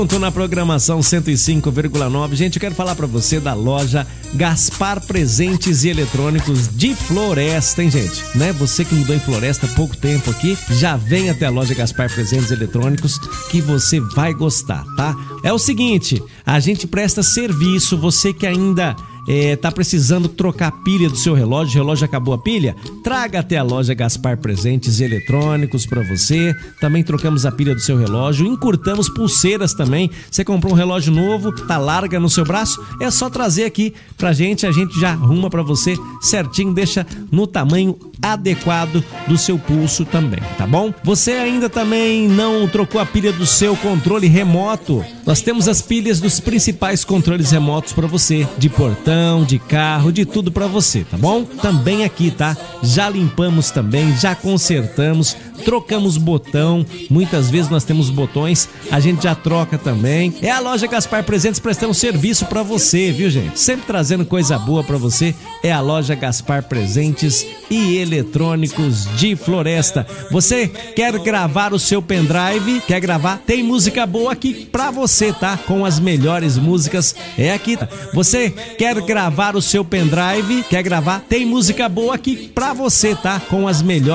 Na programação 105,9, gente, eu quero falar pra você da loja Gaspar Presentes e Eletrônicos de Floresta, hein, gente? Né? Você que mudou em Floresta há pouco tempo aqui, já vem até a loja Gaspar Presentes e Eletrônicos que você vai gostar, tá? É o seguinte, a gente presta serviço, você que ainda tá precisando trocar a pilha do seu relógio, o relógio acabou a pilha? Traga até a loja Gaspar Presentes e Eletrônicos pra você. Também trocamos a pilha do seu relógio, encurtamos pulseiras também. Você comprou um relógio novo, tá larga no seu braço? É só trazer aqui pra gente, a gente já arruma pra você certinho, deixa no tamanho adequado do seu pulso também, tá bom? Você ainda também não trocou a pilha do seu controle remoto? Nós temos as pilhas dos principais controles remotos pra você, de portão, de carro, de tudo pra você, tá bom? Também aqui, tá? Já limpamos também, já consertamos, trocamos botão, muitas vezes nós temos botões, a gente já troca também. É a loja Gaspar Presentes prestando serviço pra você, viu, gente? Sempre trazendo coisa boa pra você. É a loja Gaspar Presentes e Eletrônicos de Floresta. Você quer gravar o seu pendrive? Quer gravar? Tem música boa aqui pra você, tá? Com as melhores músicas, é aqui, tá? Você quer gravar o seu pendrive? Quer gravar? Tem música boa aqui pra você, tá? Com as melhores